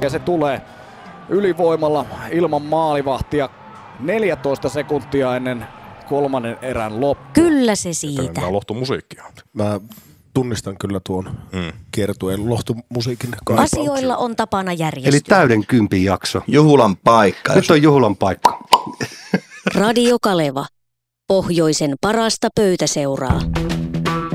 Ja se tulee ylivoimalla ilman maalivahtia 14 sekuntia ennen kolmannen erän loppu. Kyllä se siitä. Tämä lohtumusiikkia. Mä tunnistan kyllä tuon kiertueen lohtumusiikin kaipauksen. Asioilla on tapana järjestyä. Eli täyden kympin jakso. Juhulan paikka. Nyt on juhulan paikka. Radio Kaleva. Pohjoisen parasta pöytäseuraa.